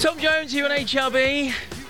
Tom Jones here on HRB.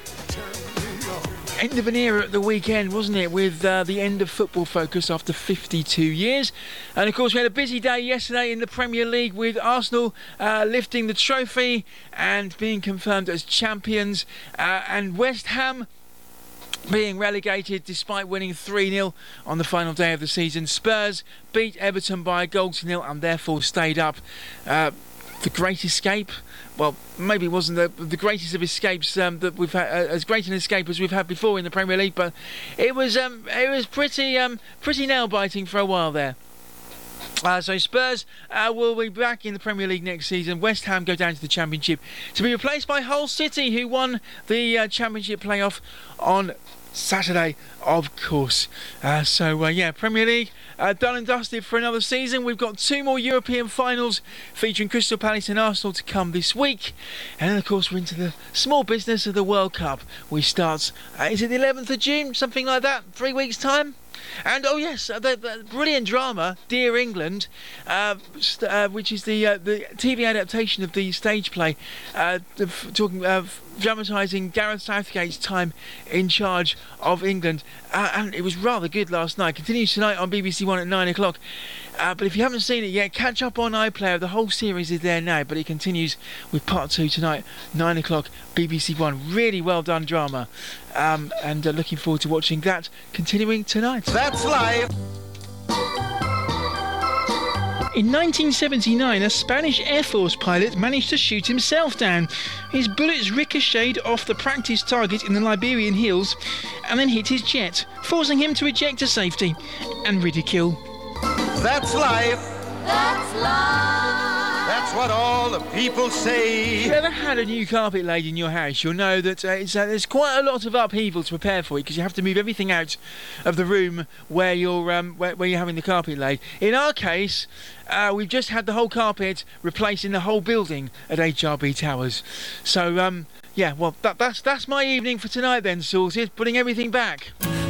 End of an era at the weekend, wasn't it, with the end of Football Focus after 52 years. And of course we had a busy day yesterday in the Premier League with Arsenal lifting the trophy and being confirmed as champions, and West Ham being relegated despite winning 3-0 on the final day of the season. Spurs beat Everton by a goal to nil and therefore stayed up. The great escape, well, maybe it wasn't the greatest of escapes that we've had, as great an escape as we've had before in the Premier League, but it was pretty nail-biting for a while there. So Spurs will be back in the Premier League next season. West Ham go down to the Championship to be replaced by Hull City, who won the Championship playoff on Saturday, of course. Premier League done and dusted for another season. We've got 2 more European finals featuring Crystal Palace and Arsenal to come this week, and then of course we're into the small business of the World Cup, which starts is it the 11th of June, something like that, 3 weeks time. And oh yes, the brilliant drama Dear England, which is the TV adaptation of the stage play, dramatising Gareth Southgate's time in charge of England, and it was rather good last night. Continues tonight on BBC One at 9 o'clock. But if you haven't seen it yet, catch up on iPlayer. The whole series is there now, but it continues with part 2 tonight, 9 o'clock, BBC One. Really well done drama, and looking forward to watching that continuing tonight. That's life. In 1979, a Spanish Air Force pilot managed to shoot himself down. His bullets ricocheted off the practice target in the Liberian hills and then hit his jet, forcing him to eject to safety and ridicule. That's life. That's life. That's what all the people say. If you've ever had a new carpet laid in your house, you'll know that there's quite a lot of upheaval to prepare for it, because you have to move everything out of the room where you're where you're having the carpet laid. In our case, we've just had the whole carpet replaced in the whole building at HRB Towers. So that's my evening for tonight then, sorted, putting everything back.